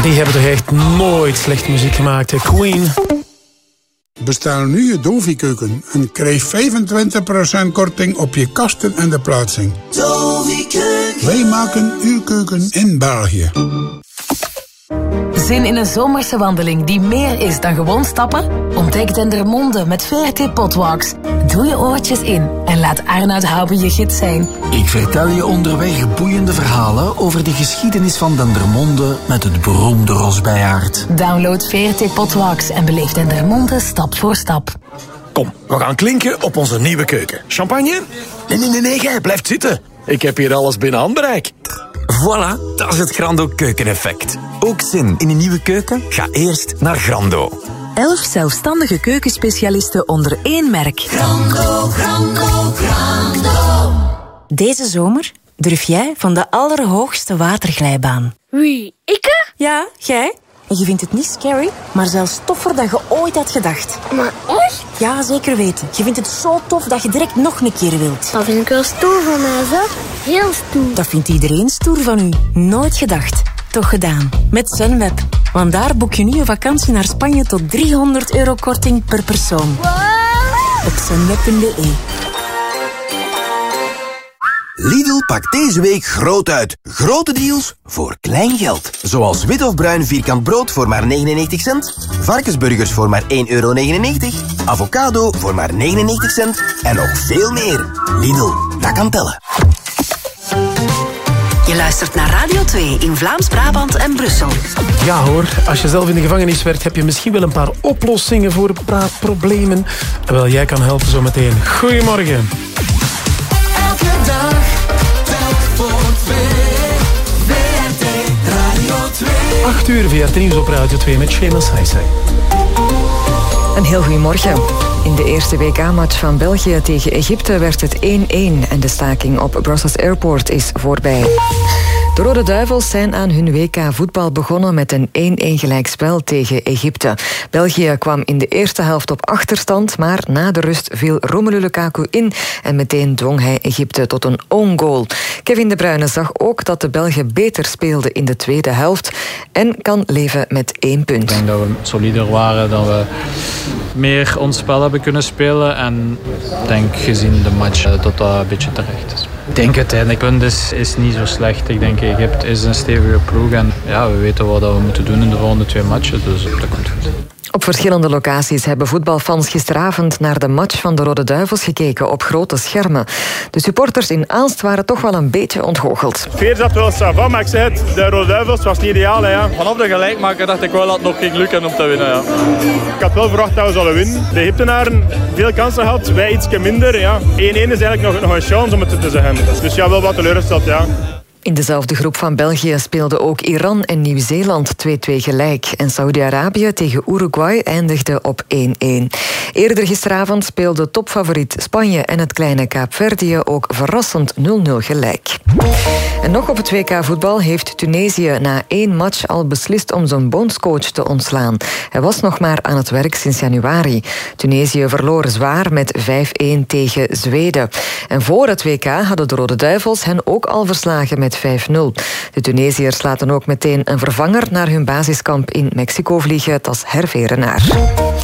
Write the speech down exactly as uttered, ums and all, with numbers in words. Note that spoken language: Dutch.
Die hebben toch echt nooit slecht muziek gemaakt, hè? Queen. Bestel nu je Dovi-keuken en krijg vijfentwintig procent korting op je kasten en de plaatsing. Dovi-keuken. Wij maken uw keuken in België. Zin in een zomerse wandeling die meer is dan gewoon stappen? Ontdek Dendermonde met V R T Potwalks. Doe je oortjes in en laat Arnoud Houben je gids zijn. Ik vertel je onderweg boeiende verhalen over de geschiedenis van Dendermonde met het beroemde Rosbijaard. Download V R T Potwalks en beleef Dendermonde stap voor stap. Kom, we gaan klinken op onze nieuwe keuken. Champagne? Nee, nee, nee, nee, jij blijft zitten. Ik heb hier alles binnen handbereik. Voilà, dat is het Grando keukeneffect. Ook zin in een nieuwe keuken? Ga eerst naar Grando. Elf zelfstandige keukenspecialisten onder één merk. Grando, Grando, Grando. Deze zomer durf jij van de allerhoogste waterglijbaan. Wie, ikke? Ja, jij. En je vindt het niet scary, maar zelfs toffer dan je ooit had gedacht. Maar echt? Ja, zeker weten. Je vindt het zo tof dat je direct nog een keer wilt. Dat vind ik wel stoer van mij, zeg. Heel stoer. Dat vindt iedereen stoer van u. Nooit gedacht. Toch gedaan. Met Sunweb. Want daar boek je nu een vakantie naar Spanje tot driehonderd euro korting per persoon. Wow. Op sunweb punt b e. Lidl pakt deze week groot uit. Grote deals voor klein geld. Zoals wit of bruin vierkant brood voor maar negenennegentig cent. Varkensburgers voor maar één euro negenennegentig. Avocado voor maar negenennegentig cent. En nog veel meer. Lidl, dat kan tellen. Je luistert naar Radio twee in Vlaams-Brabant en Brussel. Ja hoor, als je zelf in de gevangenis werkt, heb je misschien wel een paar oplossingen voor een paar problemen. Wel, jij kan helpen zometeen. Goedemorgen. Elke dag, telk voor twee. V R T Radio twee. acht uur V R T Nieuws op Radio twee met Seamus Heijsen. Een heel goedemorgen. In de eerste W K-match van België tegen Egypte werd het één-één en de staking op Brussels Airport is voorbij. De Rode Duivels zijn aan hun W K-voetbal begonnen met een één-één gelijkspel tegen Egypte. België kwam in de eerste helft op achterstand, maar na de rust viel Romelu Lukaku in en meteen dwong hij Egypte tot een own goal. Kevin De Bruyne zag ook dat de Belgen beter speelden in de tweede helft en kan leven met één punt. Ik denk dat we solider waren, dat we meer ons spel hebben kunnen spelen en ik denk gezien de match dat dat een beetje terecht is. Ik denk uiteindelijk, het punt is, is niet zo slecht. Ik denk Egypte is een stevige ploeg en ja, we weten wat we moeten doen in de volgende twee matchen, dus dat komt goed. Op verschillende locaties hebben voetbalfans gisteravond naar de match van de Rode Duivels gekeken op grote schermen. De supporters in Aalst waren toch wel een beetje ontgoocheld. De sfeer zat wel savant, maar ik zei het, de Rode Duivels was niet ideaal. Hè, ja. Vanaf de gelijkmaker dacht ik wel dat het nog ging lukken om te winnen. Ja. Ik had wel verwacht dat we zouden winnen. De Egyptenaren veel kansen gehad, wij ietsje minder. Ja. één-één is eigenlijk nog, nog een chance om het te zeggen. Dus ja, wel wat teleurgesteld, ja. In dezelfde groep van België speelden ook Iran en Nieuw-Zeeland twee-twee gelijk. En Saudi-Arabië tegen Uruguay eindigde op één-één. Eerder gisteravond speelden topfavoriet Spanje en het kleine Kaapverdië ook verrassend nul-nul gelijk. En nog op het W K-voetbal heeft Tunesië na één match al beslist om zijn bondscoach te ontslaan. Hij was nog maar aan het werk sinds januari. Tunesië verloor zwaar met vijf-één tegen Zweden. En voor het W K hadden de Rode Duivels hen ook al verslagen met vijf-nul. De Tunesiërs laten ook meteen een vervanger naar hun basiskamp in Mexico vliegen, Tas Herverenaar.